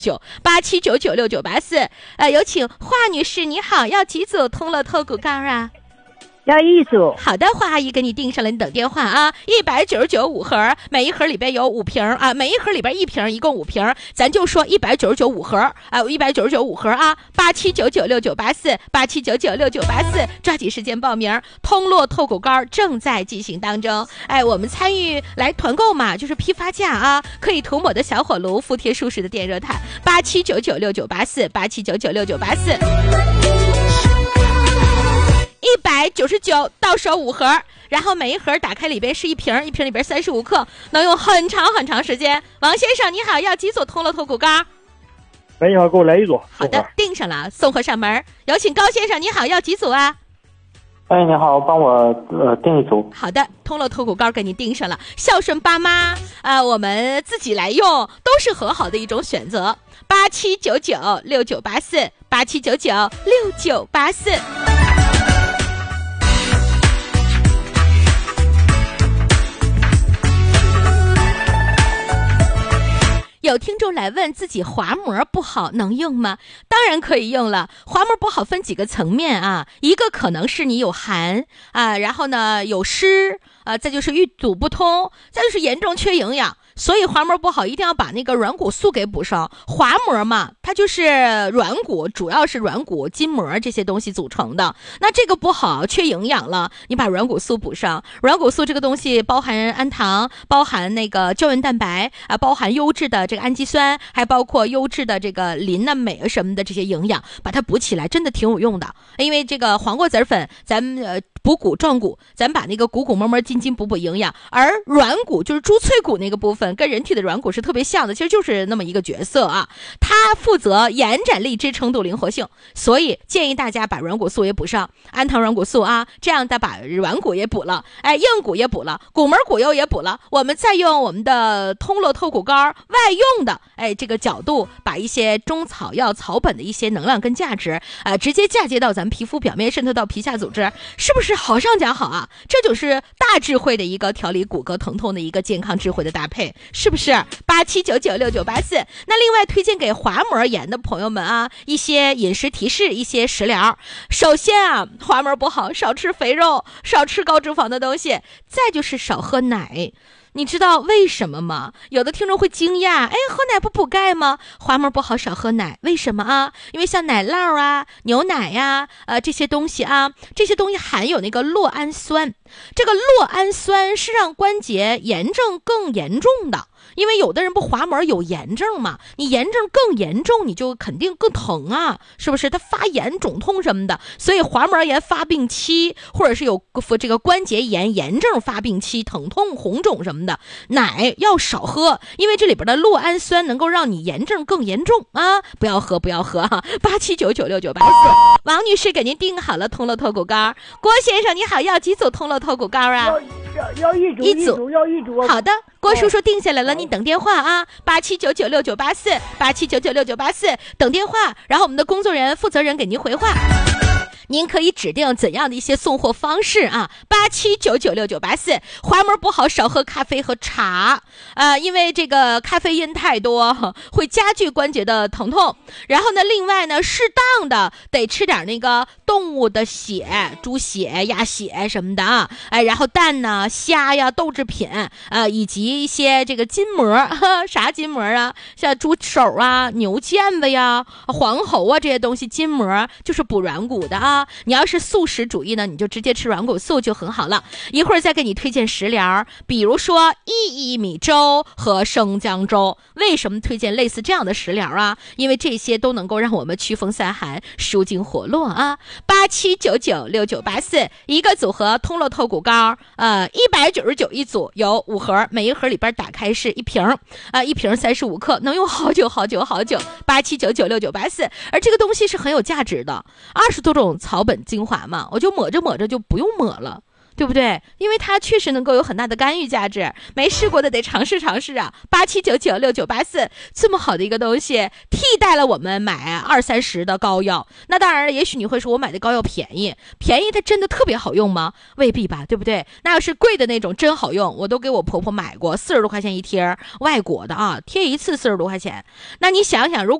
87996984，有请华女士，你好，要几组通乐透骨膏啊？ 要1组。 好的，华阿姨给你订上了，你等电话啊。199.5盒，每一盒里边有5瓶啊，每一盒里边1瓶，一共5瓶，咱就说199.5盒啊，199.5盒啊。87996984，87996984，抓紧时间报名，通络透骨膏正在进行当中。我们参与来团购嘛，就是批发价啊，可以涂抹的小火炉，敷贴舒适的电热毯，87996984，87996984。199到手5盒，然后每一盒打开里边是1瓶，1瓶里边35克，能用很长很长时间。王先生你好，要几组通络透骨膏？ 喂，你好，给我来1组。 好的，订上了，送货上门。有请高先生，你好，要几组啊？ 哎，你好，帮我订1组。 好的，通络透骨膏给您订上了。孝顺爸妈我们自己来用都是很好的一种选择。87996984，87996984。有听众来问自己滑膜不好能用吗？当然可以用了。滑膜不好分几个层面啊，一个可能是你有寒然后呢有湿再就是淤堵不通，再就是严重缺营养。所以滑膜不好一定要把那个软骨素给补上。滑膜嘛，它就是软骨，主要是软骨筋膜这些东西组成的。那这个不好，缺营养了，你把软骨素补上。软骨素这个东西包含氨糖，包含那个胶原蛋白包含优质的这个氨基酸，还包括优质的这个磷镁什么的这些营养，把它补起来真的挺有用的。因为这个黄瓜籽粉咱们补骨壮骨，咱把那个骨膜筋补营养，而软骨就是猪脆骨那个部分跟人体的软骨是特别像的，其实就是那么一个角色啊，它负责延展力、支撑度、灵活性，所以建议大家把软骨素也补上，氨糖软骨素啊，这样的把软骨也补了，硬骨也补了，骨膜骨优也补了，我们再用我们的通络透骨膏外用的这个角度，把一些中草药草本的一些能量跟价值直接嫁接到咱们皮肤表面，渗透到皮下组织，是不是好上加好啊？这就是大智慧的一个调理骨骼疼痛的一个健康智慧的搭配，是不是？87996984。那另外推荐给滑膜炎的朋友们啊，一些饮食提示，一些食疗。首先啊，滑膜不好，少吃肥肉，少吃高脂肪的东西，再就是少喝奶。你知道为什么吗？有的听众会惊讶，喝奶不补钙吗？滑膜不好少喝奶，为什么啊？因为像奶酪啊、牛奶呀这些东西啊，这些东西含有那个酪氨酸，这个酪氨酸是让关节炎症更严重的。因为有的人不滑膜有炎症嘛，你炎症更严重，你就肯定更疼啊，是不是？它发炎、肿痛什么的，所以滑膜炎发病期，或者是有这个关节炎炎症发病期，疼痛、红肿什么的，奶要少喝，因为这里边的酪氨酸能够让你炎症更严重啊！不要喝啊！87996984，王女士给您订好了通络透骨膏。郭先生你好，要几组通络透骨膏啊？ 要1组，要1组。 好的，郭叔叔定下来了，你等电话啊，87996984，87996984，等电话，然后我们的工作人员负责人给您回话。您可以指定怎样的一些送货方式啊？87996984。滑膜不好少喝咖啡和茶因为这个咖啡因太多会加剧关节的疼痛。然后呢，另外呢，适当的得吃点那个动物的血，猪血、鸭血什么的啊。然后蛋呢、虾呀、豆制品以及一些这个筋膜啥筋膜啊？像猪手啊、牛腱子呀、黄喉啊这些东西，筋膜就是补软骨的啊。你要是素食主义呢，你就直接吃软骨素就很好了。一会儿再给你推荐食疗，比如说薏米粥和生姜粥。为什么推荐类似这样的食疗啊？因为这些都能够让我们祛风散寒、舒筋活络啊。87996984，一个组合通络透骨膏199一组，有5盒，每一盒里边打开是1瓶1瓶35克，能用好久。87996984，而这个东西是很有价值的，20多种草本精华嘛，我就抹着就不用抹了， 对不对？因为它确实能够有很大的干预价值，没试过的得尝试尝试啊！87996984这么好的一个东西，替代了我们买20-30的膏药。那当然了，也许你会说我买的膏药便宜它真的特别好用吗？未必吧，对不对？那要是贵的那种真好用，我都给我婆婆买过，40多块钱一贴，外国的啊，贴一次40多块钱。那你想想，如